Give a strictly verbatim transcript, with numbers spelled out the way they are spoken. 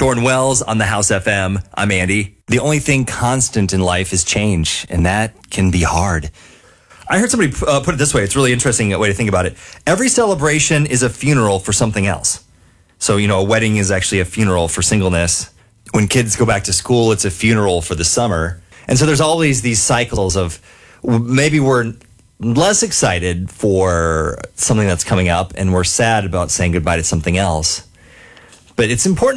Jordan Wells on the House F M. I'm Andy. The only thing constant in life is change, and that can be hard. I heard somebody uh, put it this way. It's a really interesting way to think about it. Every celebration is a funeral for something else. So, you know, a wedding is actually a funeral for singleness. When kids go back to school, it's a funeral for the summer. And so there's always these cycles of maybe we're less excited for something that's coming up and we're sad about saying goodbye to something else. But it's important